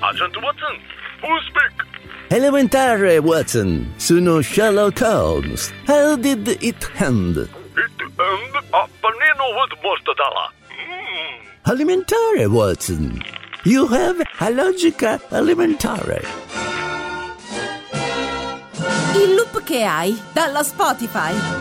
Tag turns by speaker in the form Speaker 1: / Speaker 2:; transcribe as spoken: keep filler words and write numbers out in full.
Speaker 1: Agent Watson, who speak?
Speaker 2: Elementare, Watson. Sono Sherlock Holmes. How did it end?
Speaker 1: It end a panino with mortadella. Mm.
Speaker 2: Elementare, Watson. You have a logica elementare.
Speaker 3: Il loop che hai, dalla Spotify.